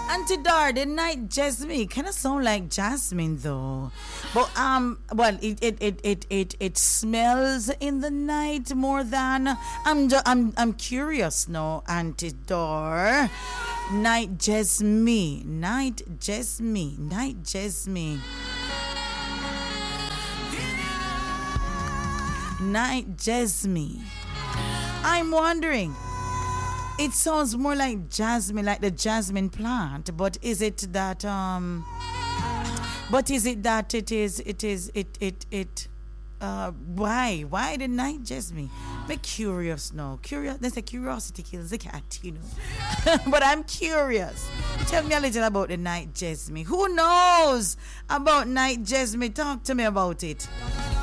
Auntie Dar, the night jasmine kind of sound like jasmine though, but well, it smells in the night more than I'm curious now, Auntie Dar. Night jasmine, night jasmine, night jasmine, night jasmine. I'm wondering. It sounds more like jasmine, like the jasmine plant. But is it that But is it that why the night jasmine? I'm curious now. Curious. They say curiosity kills the cat, you know. But I'm curious. Tell me a little about the night jasmine. Who knows about night jasmine? Talk to me about it.